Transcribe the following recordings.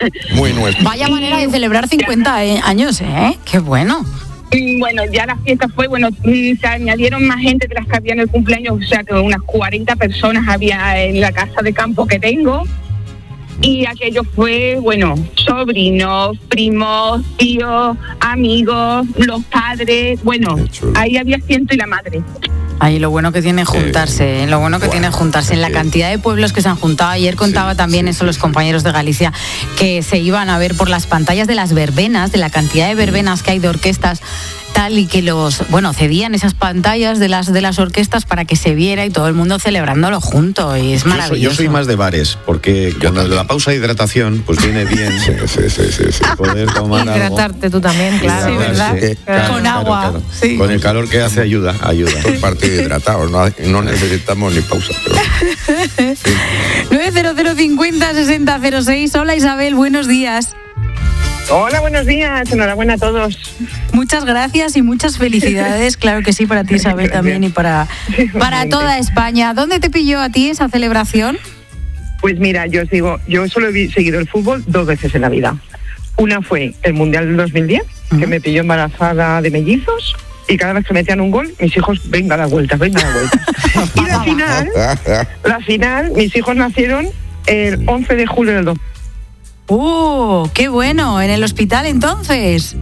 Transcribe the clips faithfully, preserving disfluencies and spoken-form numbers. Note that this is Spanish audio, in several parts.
Muy nuestro. Vaya manera de celebrar cincuenta años, ¿eh? Qué bueno. Bueno, ya la fiesta fue, bueno, se añadieron más gente de las que había en el cumpleaños, o sea que unas cuarenta personas había en la casa de campo que tengo. Y aquello fue, bueno, sobrinos, primos, tíos, amigos, los padres, bueno, ahí había ciento y la madre. Ay, lo bueno que tiene juntarse, eh, lo bueno que bueno, tiene juntarse en la cantidad de pueblos que se han juntado. Ayer contaba sí, también sí, eso los compañeros de Galicia, que se iban a ver por las pantallas de las verbenas, de la cantidad de verbenas que hay de orquestas tal, y que los, bueno, cedían esas pantallas de las de las orquestas para que se viera y todo el mundo celebrándolo junto, y es maravilloso. Yo soy, yo soy más de bares, porque con la pausa de hidratación, pues viene bien sí, sí, sí, sí, sí. poder tomar hidratarte algo. Tú también, claro. Sí, ¿verdad? Sí, claro, con claro, agua. Claro. Sí. Con el calor que hace ayuda, ayuda. Todo partido hidratados, no, no necesitamos ni pausa. Pero... Sí. nueve cero cero cincuenta sesenta cero seis. Hola Isabel, buenos días. Hola, buenos días, enhorabuena a todos. Muchas gracias y muchas felicidades, claro que sí, para ti Isabel también y para, para toda España. ¿Dónde te pilló a ti esa celebración? Pues mira, yo sigo, yo solo he seguido el fútbol dos veces en la vida. Una fue el Mundial del dos mil diez, uh-huh. que me pilló embarazada de mellizos, y cada vez que metían un gol, mis hijos, venga a dar vueltas, venga a dar vueltas. Y la final, la final, mis hijos nacieron el once de julio del dos mil diez. ¡Uh! ¡Qué bueno! ¿En el hospital entonces?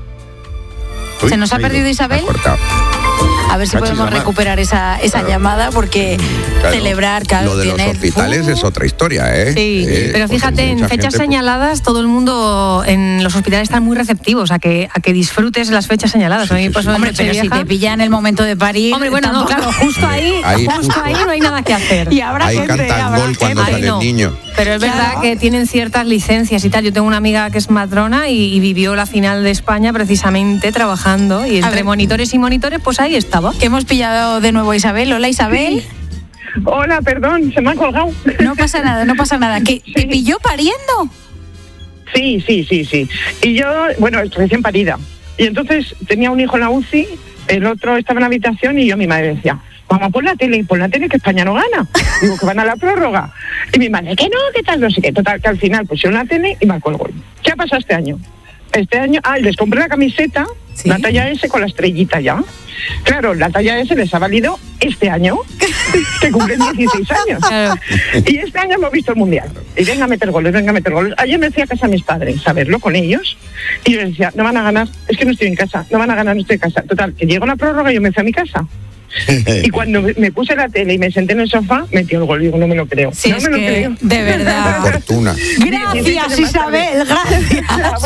Uy, ¿Se nos ha perdido Isabel? A ver si Cachis podemos llamar. recuperar esa, esa Claro. llamada, porque Claro. celebrar, claro, Lo de tiene... los hospitales uh, es otra historia, ¿eh? Sí, eh, pero fíjate, en fechas gente, señaladas todo el mundo en los hospitales están muy receptivos a que a que disfrutes las fechas señaladas. Sí, a mí, sí, pues, sí. Hombre, pero si te pilla en el momento de parir... Hombre, bueno, no, tampoco... claro, justo ahí, Ahí, justo, justo. ahí no hay nada que hacer. Y habrá ahí gente, cantan habrá gol cuando gente. sale no. el niño. Pero es verdad Claro. que tienen ciertas licencias y tal. Yo tengo una amiga que es matrona y, y vivió la final de España precisamente trabajando, y entre ver. monitores y monitores, pues ahí estaba. Que hemos pillado de nuevo a Isabel. Hola Isabel. Hola, perdón, se me ha colgado. No pasa nada, no pasa nada. ¿Que te pilló pariendo? Sí, sí, sí, sí. Y yo, bueno, recién parida. Y entonces tenía un hijo en la U C I, el otro estaba en la habitación, y yo, mi madre decía, mamá, pon la tele, pon la tele, que España no gana. Digo, que van a la prórroga. Y mi madre, que no, que tal, no sé qué. Total, que al final pusieron la tele y marcó el gol. ¿Qué ha pasado este año? Este año, ah, les compré la camiseta, ¿Sí? la talla S con la estrellita ya. Claro, la talla S les ha valido este año, que cumplen dieciséis años. Claro. Y este año hemos visto el Mundial. Y venga a meter goles, venga a meter goles. Ayer me fui a casa a mis padres a verlo con ellos. Y yo les decía, no van a ganar, es que no estoy en casa, no van a ganar, no estoy en casa. Total, que llegó la prórroga y yo me fui a mi casa. Y cuando me puse la tele y me senté en el sofá, metió el gol. Digo, no me lo creo. Sí, no es me lo que, creo. de verdad. Fortuna. Gracias Isabel, gracias.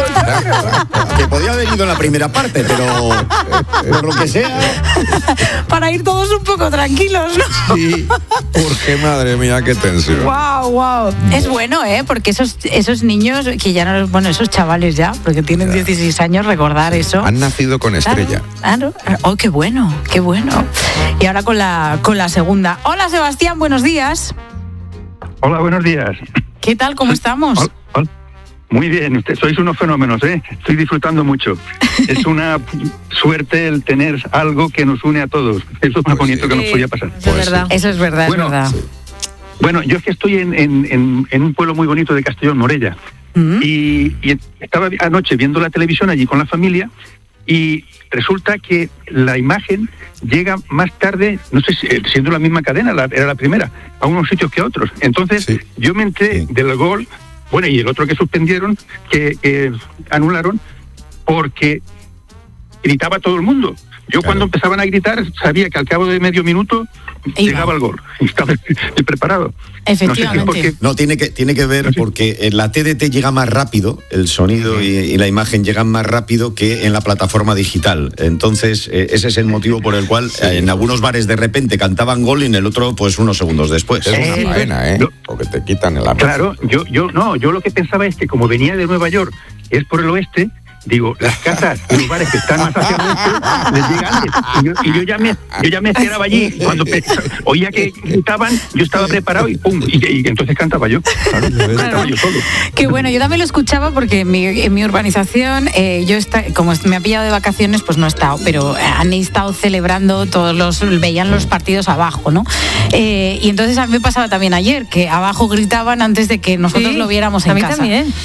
Que podía haber ido en la primera parte, pero por lo que sea. Para ir todos un poco tranquilos, ¿no? Sí, porque madre mía, qué tensión. Wow, wow. Es bueno, ¿eh? Porque esos esos niños que ya no, bueno, esos chavales ya, porque tienen dieciséis años, recordar eso. Han nacido con estrella. Claro, claro. Oh, qué bueno, qué bueno. Y ahora con la con la segunda. Hola Sebastián, buenos días. Hola, buenos días. ¿Qué tal? ¿Cómo estamos? Hola, hola. Muy bien, usted, sois unos fenómenos, ¿eh? Estoy disfrutando mucho. Es una suerte el tener algo que nos une a todos. Eso es más Pues bonito sí. que nos podía pasar. Es verdad. Eso es verdad, Bueno, es verdad. sí. Bueno, yo es que estoy en, en, en, en un pueblo muy bonito de Castellón, Morella. ¿Mm? Y, y estaba anoche viendo la televisión allí con la familia, y resulta que la imagen llega más tarde, no sé si siendo la misma cadena, la, era la primera, a unos sitios que a otros. Entonces Sí. yo me enteré Sí. del gol, bueno, y el otro que suspendieron, que, que anularon, porque gritaba todo el mundo. Yo Claro. cuando empezaban a gritar sabía que al cabo de medio minuto Iba. llegaba el gol. Y estaba preparado. Efectivamente. No sé si es porque- No, tiene que, tiene que ver porque en la T D T llega más rápido, el sonido y, y la imagen llegan más rápido que en la plataforma digital. Entonces, eh, ese es el motivo por el cual eh, en algunos bares de repente cantaban gol y en el otro, pues unos segundos después. Es Eh, una faena, ¿eh? no. Porque te quitan el amor. Claro, yo, yo, no, yo lo que pensaba es que como venía de Nueva York, es por el oeste, digo, las casas y los bares que están más hacia el oeste, les llega antes. Y yo, y yo ya me, yo ya me esperaba allí. Cuando pe- oía que gritaban, yo estaba preparado y pum, y, y entonces cantaba yo. Claro, cantaba yo solo. Qué bueno, yo también lo escuchaba porque en mi, en mi urbanización, eh, yo está, como me ha pillado de vacaciones, pues no he estado, pero han estado celebrando todos los, veían los partidos abajo, ¿no? Eh, y entonces a mí me pasaba también ayer, que abajo gritaban antes de que nosotros Sí, lo viéramos a en mí casa. también.